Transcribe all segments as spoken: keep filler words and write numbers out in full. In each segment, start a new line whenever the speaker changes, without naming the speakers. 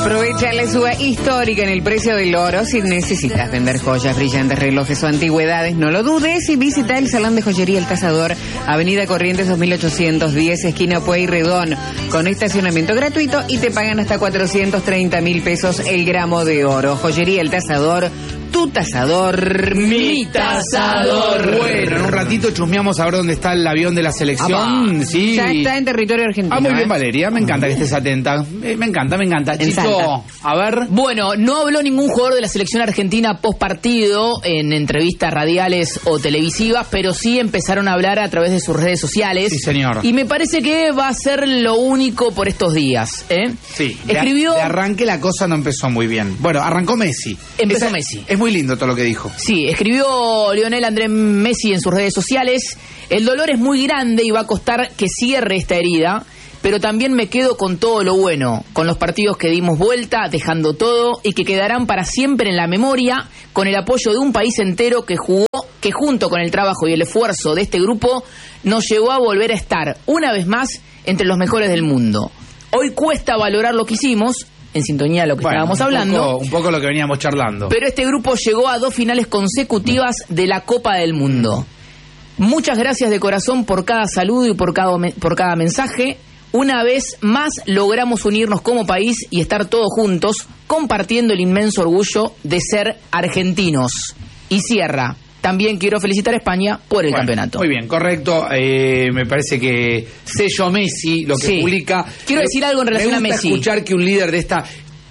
Aprovecha la suba histórica en el precio del oro. Si necesitas vender joyas, brillantes, relojes o antigüedades, no lo dudes y visita el Salón de Joyería El Cazador, Avenida Corrientes dos mil ochocientos diez, esquina Pueyrredón, con estacionamiento gratuito y te pagan hasta cuatrocientos treinta mil pesos el gramo de oro. Joyería El Cazador, tu tasador, mi tasador.
Bueno, en un ratito chusmeamos a ver dónde está el avión de la selección.
Ah,
sí.
Ya está en territorio argentino.
Ah, muy bien,
¿eh?
Valeria. Me encanta que estés atenta. Eh, me encanta, me encanta.
En
Chicho,
Salta.
a ver.
Bueno, no habló ningún jugador de la selección argentina post partido en entrevistas radiales o televisivas, pero sí empezaron a hablar a través de sus redes sociales.
Sí, señor.
Y me parece que va a ser lo único por estos días, ¿eh?
Sí.
Escribió...
De, de arranque la cosa no empezó muy bien. Bueno, arrancó Messi.
Empezó
Esa,
Messi.
Es muy lindo todo lo que dijo.
Sí, escribió Lionel Andrés Messi en sus redes sociales: el dolor es muy grande y va a costar que cierre esta herida, pero también me quedo con todo lo bueno, con los partidos que dimos vuelta, dejando todo y que quedarán para siempre en la memoria, con el apoyo de un país entero que jugó, que junto con el trabajo y el esfuerzo de este grupo nos llevó a volver a estar una vez más entre los mejores del mundo. Hoy cuesta valorar lo que hicimos, en sintonía a lo que
bueno,
estábamos
un
hablando.
Poco, un poco lo que veníamos charlando.
Pero este grupo llegó a dos finales consecutivas de la Copa del Mundo. Muchas gracias de corazón por cada saludo y por cada, por cada mensaje. Una vez más logramos unirnos como país y estar todos juntos, compartiendo el inmenso orgullo de ser argentinos. Y cierra: también quiero felicitar a España por el
bueno,
campeonato.
Muy bien, correcto. Eh, me parece que sello Messi, lo que
Sí.
publica.
Quiero
me,
decir algo en relación
me
a
gusta
Messi.
escuchar que un líder de esta...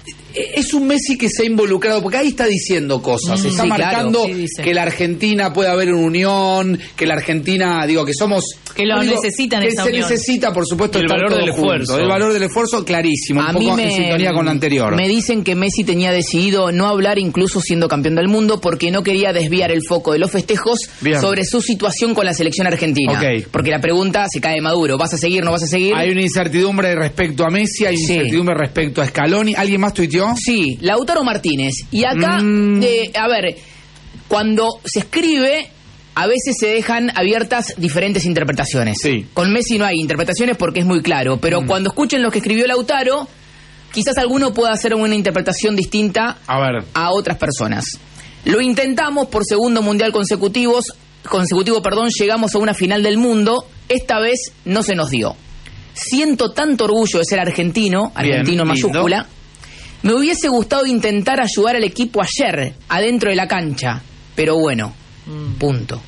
Es un Messi que se ha involucrado, porque ahí está diciendo cosas,
Mm,
está
sí,
marcando
claro, sí, dice.
que la Argentina puede haber una unión, que la Argentina, digo, que somos...
Que lo
digo,
necesitan
que
esa
se
unión.
necesita, por supuesto,
El
estar
valor
todos
del
juntos.
esfuerzo.
El valor del esfuerzo, clarísimo, un
A
poco
mí me,
en sintonía con lo anterior.
Me dicen que Messi tenía decidido no hablar incluso siendo campeón del mundo porque no quería desviar el foco de los festejos
Bien.
sobre su situación con la selección argentina.
Ok.
Porque la pregunta se cae de Maduro: ¿vas a seguir, no vas a seguir?
Hay una incertidumbre respecto a Messi, hay una
Sí.
incertidumbre respecto a Scaloni. ¿Alguien más tuiteó?
Sí, Lautaro Martínez. Y acá,
Mm.
eh, a ver, cuando se escribe, a veces se dejan abiertas diferentes interpretaciones.
Sí.
Con Messi no hay interpretaciones porque es muy claro, pero
Mm.
cuando escuchen lo que escribió Lautaro, quizás alguno pueda hacer una interpretación distinta
A ver.
a otras personas. Lo intentamos por segundo mundial consecutivos, consecutivo, perdón, llegamos a una final del mundo, esta vez no se nos dio. Siento tanto orgullo de ser argentino, argentino en
Bien, lindo.
mayúscula. Me hubiese gustado intentar ayudar al equipo ayer, adentro de la cancha, pero bueno, punto.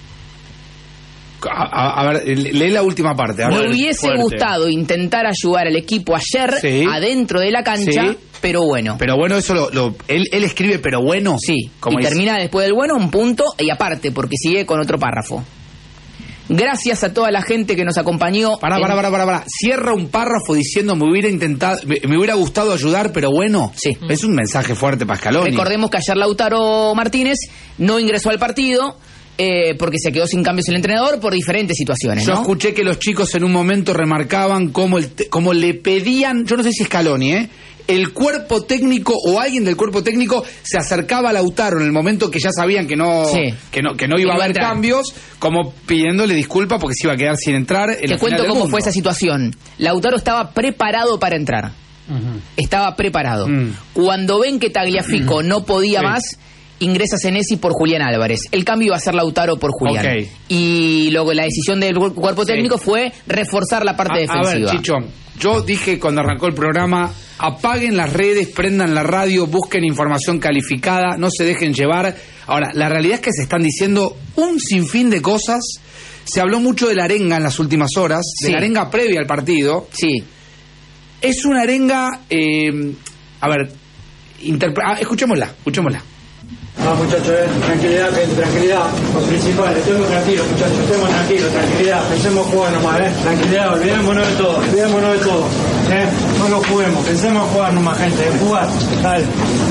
A, a- a ver, lee la última parte. A
Me
ver.
hubiese
fuerte.
gustado intentar ayudar al equipo ayer,
Sí.
adentro de la cancha,
Sí.
pero bueno.
Pero bueno, eso lo, lo- él, él escribe, pero bueno.
Sí,
Como
y
dice.
termina después del bueno un punto y aparte, porque sigue con otro párrafo. Gracias a toda la gente que nos acompañó.
Pará,
en-
pará, pará, pará, pará. Cierra un párrafo diciendo me hubiera intentado, me, me hubiera gustado ayudar, pero bueno.
Sí.
Es un mensaje fuerte para Scaloni.
Recordemos que ayer Lautaro Martínez no ingresó al partido eh, porque se quedó sin cambios el entrenador por diferentes situaciones,
Yo
¿no?
escuché que los chicos en un momento remarcaban cómo, el te- cómo le pedían, yo no sé si Scaloni, ¿eh? El cuerpo técnico o alguien del cuerpo técnico se acercaba a Lautaro en el momento que ya sabían que no,
Sí.
que no, que no iba a
Iba a
haber
entrar.
cambios, como pidiéndole disculpas porque se iba a quedar sin entrar en
Te
la
cuento
final del
cómo
mundo.
fue esa situación. Lautaro estaba preparado para entrar. Estaba preparado.
Mm.
Cuando ven que Tagliafico no podía
Sí.
más, ingresa Senesi por Julián Álvarez. El cambio iba a ser Lautaro por Julián.
Ok.
Y luego la decisión del cu- cuerpo
Sí.
técnico fue reforzar la parte
A, a
defensiva.
ver, Chicho, yo dije cuando arrancó el programa, apaguen las redes, prendan la radio, busquen información calificada, no se dejen llevar. Ahora, la realidad es que se están diciendo un sinfín de cosas. Se habló mucho de la arenga en las últimas horas, de
Sí.
la arenga previa al partido.
Sí.
Es una arenga, eh, a ver, interpre- ah, escuchémosla, escuchémosla.
No, muchachos, eh, tranquilidad, gente, tranquilidad. Lo principal, estemos tranquilos, muchachos, estemos tranquilos, tranquilidad. Pensemos jugar nomás, ¿eh? Tranquilidad, olvidémonos de todo, olvidémonos de todo. ¿Eh? No lo juguemos, pensemos jugar nomás, gente, en jugar. Dale.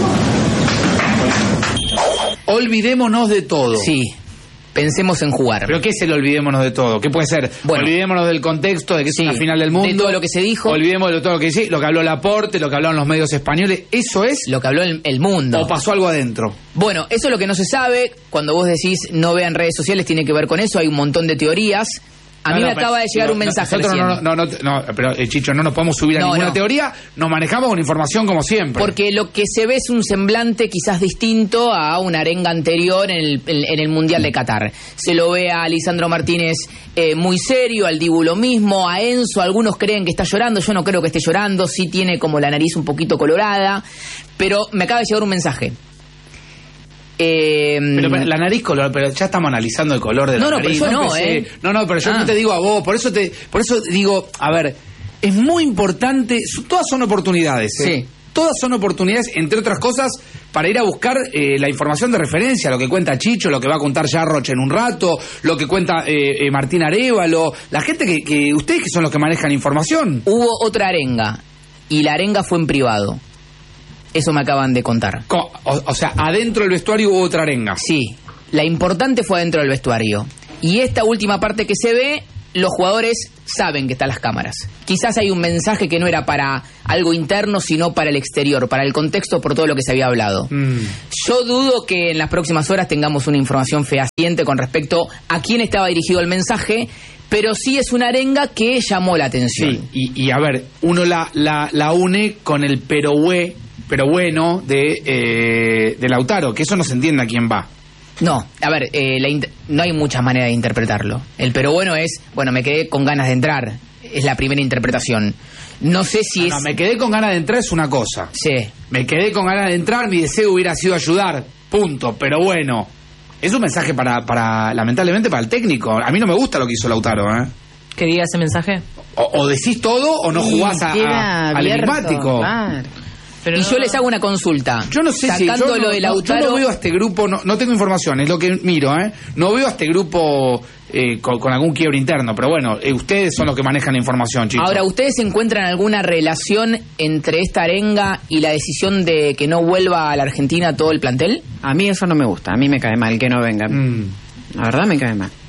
Olvidémonos de todo.
Sí. Pensemos en jugar.
¿Pero qué es el olvidémonos de todo? ¿Qué puede ser?
Bueno.
Olvidémonos del contexto, de que es
Sí,
una final del mundo.
de todo lo que se dijo.
Olvidémonos de todo lo que sí, lo que habló Laporte, lo que hablaron los medios españoles. ¿Eso es?
Lo que habló el, el mundo.
¿O pasó algo adentro?
Bueno, eso es lo que no se sabe. Cuando vos decís no vean redes sociales, tiene que ver con eso. Hay un montón de teorías. A mí
no,
me
no,
acaba de llegar
no,
un mensaje
Nosotros
recién.
no, no, no, no, pero eh, Chicho, no nos podemos subir a
No,
ninguna
no.
teoría, nos manejamos con información como siempre.
Porque lo que se ve es un semblante quizás distinto a una arenga anterior en el, en, en el Mundial de Qatar. Se lo ve a Lisandro Martínez eh, muy serio, al Dibu lo mismo, a Enzo, algunos creen que está llorando, yo no creo que esté llorando, sí tiene como la nariz un poquito colorada, pero me acaba de llegar un mensaje. Eh,
Pero, pero la nariz color, pero ya estamos analizando el color de la
No, no,
nariz.
pero yo no,
empecé-
¿eh?
No, no, pero yo
Ah.
no te digo a vos, por eso te, por eso digo, a ver, es muy importante, su- todas son oportunidades, ¿eh?
Sí.
Todas son oportunidades, entre otras cosas, para ir a buscar eh, la información de referencia, lo que cuenta Chicho, lo que va a contar Jarroch en un rato, lo que cuenta eh, eh, Martín Arévalo, la gente que, que ustedes que son los que manejan información.
Hubo otra arenga, y la arenga fue en privado. Eso me acaban de contar.
Co- O, o sea, adentro del vestuario hubo otra arenga.
Sí, la importante fue adentro del vestuario. Y esta última parte que se ve, los jugadores saben que están las cámaras. Quizás hay un mensaje que no era para algo interno, sino para el exterior, para el contexto, por todo lo que se había hablado.
Mm.
Yo dudo que en las próximas horas tengamos una información fehaciente con respecto a quién estaba dirigido el mensaje, pero sí es una arenga que llamó la atención.
Sí, y, y a ver, uno la, la, la une con el pero hue- pero bueno de, eh, de Lautaro, que eso no se entiende a quién va.
No, a ver, eh, la int- no hay muchas maneras de interpretarlo. El pero bueno es, bueno, me quedé con ganas de entrar. Es la primera interpretación. No sé si
No,
es...
no, me quedé con ganas de entrar es una cosa.
Sí.
Me quedé con ganas de entrar, mi deseo hubiera sido ayudar, punto, pero bueno. Es un mensaje para, para lamentablemente, para el técnico. A mí no me gusta lo que hizo Lautaro, ¿eh?
¿Qué diga ese mensaje?
O, o decís todo o no jugás a,
Queda
a- al
abierto,
enigmático.
claro.
Pero
Y
no-
yo les hago una consulta.
Yo no sé si yo
Sacando
no,
lo de
no-
Lautaro...
yo no veo a este grupo, no, no tengo información, es lo que miro, ¿eh? No veo a este grupo eh, con, con algún quiebre interno, pero bueno, eh, ustedes son los que manejan la información, chicos.
Ahora, ¿ustedes encuentran alguna relación entre esta arenga y la decisión de que no vuelva a la Argentina todo el plantel?
A mí eso no me gusta, a mí me cae mal que no vengan.
Mm.
La verdad me cae mal.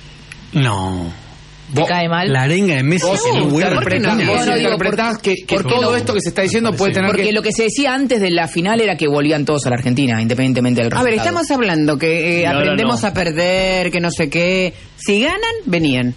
No.
¿Te
Vos-
cae mal?
La arenga de Messi
Vos
que no vuelve.
interpretás,
No,
vos
no, digo,
interpretás
¿por-
que, que
por qué
todo
no?
esto que se está diciendo puede tener
Porque
que...
lo que se decía antes de la final era que volvían todos a la Argentina, independientemente del
A ver,
resultado.
estamos hablando que eh,
No, no,
aprendemos
no.
a perder, que no sé qué. Si ganan, venían.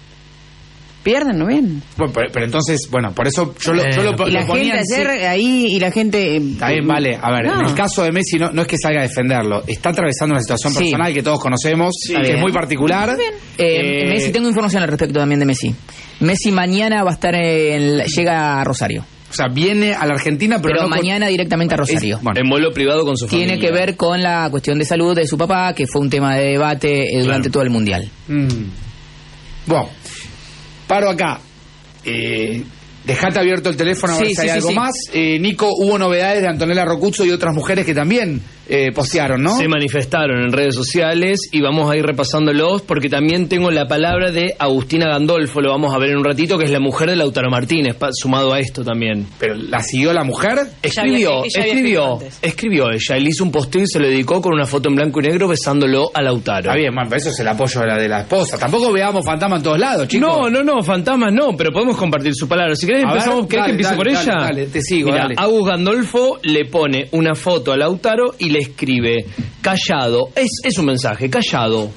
Pierden, no vienen.
Bueno, pero, pero entonces, bueno, por eso yo lo, yo lo,
Eh,
lo
Y la
ponía
gente
en sí-
ayer ahí y la gente... eh,
Está bien, vale. A ver,
No.
en el caso de Messi no, no es que salga a defenderlo. Está atravesando una situación
Sí.
personal que todos conocemos,
Está
que
bien.
es muy particular.
Eh,
Eh,
Messi, tengo información al respecto también de Messi. Messi mañana va a estar en, llega a Rosario,
O sea, viene a la Argentina, pero,
pero,
no con-
mañana directamente a Rosario.
Es- bueno,
En vuelo privado con su familia.
Tiene que ver con la cuestión de salud de su papá, que fue un tema de debate eh, durante todo el Mundial.
Mm. Bueno, paro acá. Eh, dejate abierto el teléfono a ver
Sí,
si
sí,
hay
sí,
algo
sí.
más. Eh, Nico, hubo novedades de Antonella Rocuzzo y otras mujeres que también eh, postearon, ¿no?
Se manifestaron en redes sociales y vamos a ir repasándolos porque también tengo la palabra de Agustina Gandolfo, lo vamos a ver en un ratito, que es la mujer de Lautaro Martínez, pa- sumado a esto también.
Pero la siguió la mujer.
Escribió,
había- ella había escrito
escribió,
antes.
escribió ella, él hizo un posteo y se lo dedicó con una foto en blanco y negro besándolo a Lautaro.
Está bien, man, pero eso es el apoyo de la, de la esposa. Tampoco veamos fantasma en todos lados, chicos.
No, no, no, fantasmas no, pero podemos compartir su palabra. Si querés
A ver,
empezamos, ¿querés
dale,
que empiece
dale,
por
dale,
ella?
dale, te sigo,
Mira,
dale.
Agus Gandolfo le pone una foto a Lautaro y le escribe, callado, es, es un mensaje, callado,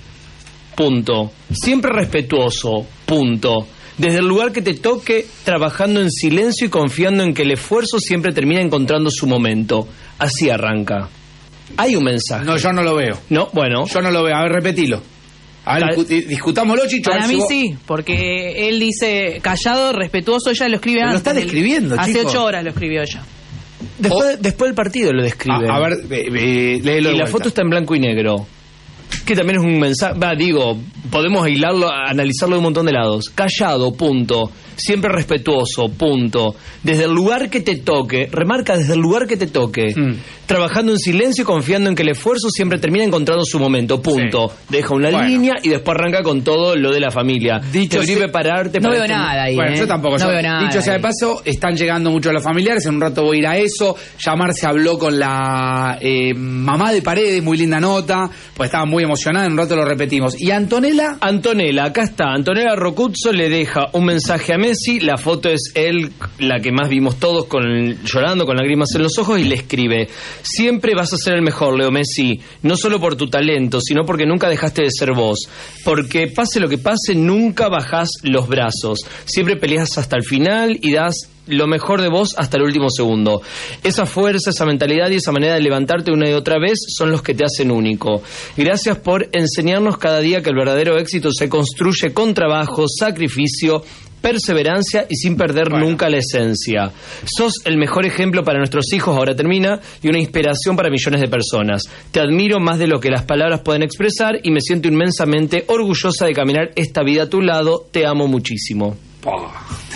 punto, siempre respetuoso, punto, desde el lugar que te toque, trabajando en silencio y confiando en que el esfuerzo siempre termina encontrando su momento. Así arranca. Hay un mensaje.
No, yo no lo veo.
No, bueno.
Yo no lo veo. A ver, repetilo. A ver,
Tal-
discu- discutámoslo, Chicho. a ver
Para
si
mí
vos-
sí, porque él dice callado, respetuoso, ella lo escribe
Pero lo
antes.
está describiendo,
Hace
chico.
ocho horas lo escribió ella.
Después, después del partido lo describe.
A, a ver, eh, eh, léelo de
Y la
vuelta.
foto está en blanco y negro. Que también es un mensaje. Va, digo, podemos hilarlo, analizarlo de un montón de lados. Callado, punto. Siempre respetuoso, punto. Desde el lugar que te toque, remarca desde el lugar que te toque.
Mm.
Trabajando en silencio y confiando en que el esfuerzo siempre termina encontrando su momento, punto. Deja una
Bueno.
línea y después arranca con todo lo de la familia.
Dicho
Te sirve
se-
pararte
No
para
veo
este-
nada ahí.
Bueno,
¿eh?
yo tampoco.
No
yo-
veo nada.
Dicho sea de
ahí.
paso, están llegando muchos los familiares. En un rato voy a ir a eso. Llamar se habló con la eh, mamá de Paredes, muy linda nota, pues estaban muy emocionados. emocionada, en un rato lo repetimos. ¿Y Antonella?
Antonella, acá está. Antonella Rocuzzo le deja un mensaje a Messi. La foto es él, la que más vimos todos, con llorando, con lágrimas en los ojos, y le escribe: siempre vas a ser el mejor, Leo Messi. No solo por tu talento, sino porque nunca dejaste de ser vos. Porque pase lo que pase, nunca bajás los brazos. Siempre peleas hasta el final y das lo mejor de vos hasta el último segundo. Esa fuerza, esa mentalidad y esa manera de levantarte una y otra vez son los que te hacen único. Gracias por enseñarnos cada día que el verdadero éxito se construye con trabajo, sacrificio, perseverancia y sin perder bueno. nunca la esencia. Sos el mejor ejemplo para nuestros hijos, ahora termina, y una inspiración para millones de personas. Te admiro más de lo que las palabras pueden expresar y me siento inmensamente orgullosa de caminar esta vida a tu lado. Te amo muchísimo.
Oh.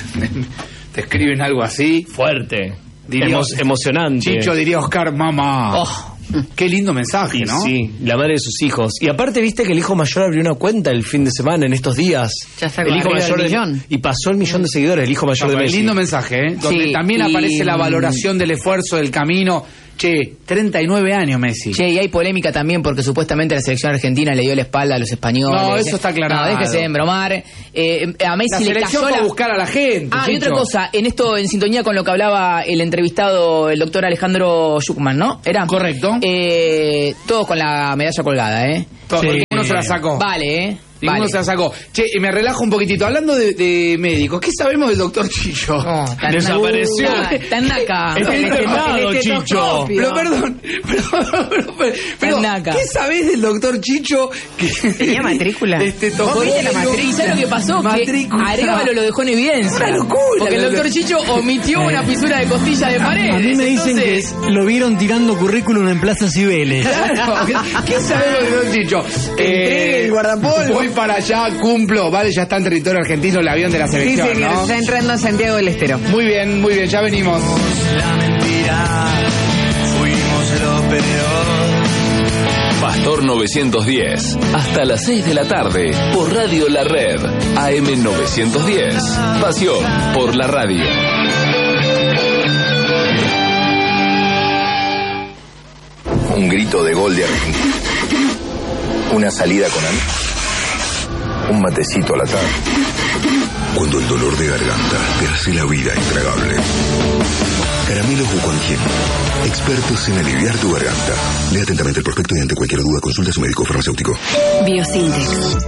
Te escriben algo así.
Fuerte.
Diría,
Emo emocionante.
Chicho diría Oscar, mamá.
Oh.
Qué lindo mensaje,
y
¿no?
Sí, la madre de sus hijos. Y aparte, viste que el hijo mayor abrió una cuenta el fin de semana, en estos días.
Ya está
el hijo mayor
del millón.
Y pasó el millón de seguidores, el hijo mayor
no,
de Messi.
Lindo mensaje, ¿eh? Donde
sí,
también
y...
aparece la valoración del esfuerzo, del camino. Che, treinta y nueve años Messi.
Che, y hay polémica también porque supuestamente la selección argentina le dio la espalda a los españoles.
No, eso está claro.
No, déjese de embromar. Eh, a Messi
la
le
selección
cayó
para
la...
buscar a la gente.
Ah,
Chicho.
y otra cosa, en esto, en sintonía con lo que hablaba el entrevistado, el doctor Alejandro Schuckman, ¿no? ¿Era?
Correcto.
Eh, todos con la medalla colgada, ¿eh?
Todo,
Sí.
Ninguno se la sacó.
Vale, ¿eh?
Ninguno
Vale.
se la sacó. Che, y me relajo un poquitito. Hablando de, de médicos, ¿qué sabemos del doctor Chicho?
No, tan
Desapareció.
naca, Tan naca.
Está internado, Chicho.
Pero perdón, pero, pero, pero, pero,
naca.
¿qué sabés del doctor Chicho? Que
¿Tenía matrícula?
Este,
¿Vos
tocó
viste la
el-
matrícula? ¿Sabés lo que pasó?
Matrícula.
Que Arévalo lo dejó en evidencia.
Una locura.
Porque el doctor Chicho omitió una fisura de costilla de pared.
A mí me dicen
Entonces,
que lo vieron tirando currículum en Plaza Cibeles.
Claro, ¿qué sabemos del doctor Chicho?
entregue el guardapolvo.
Voy para allá, cumplo. Vale, ya está en territorio argentino el avión de la
Sí,
selección,
señor,
¿no?
está entrando a Santiago del Estero.
Muy bien, muy bien, ya venimos.
La mentira, fuimos lo peor.
Pastor novecientos diez, hasta las seis de la tarde, por Radio La Red, A M novecientos diez. Pasión por la radio.
Un grito de gol de Argentina. Una salida con amigos. Un matecito a la tarde.
Cuando el dolor de garganta te hace la vida intragable. Caramelos Buconquien, expertos en aliviar tu garganta. Lea atentamente el prospecto y ante cualquier duda consulta a su médico farmacéutico.
Biosintex.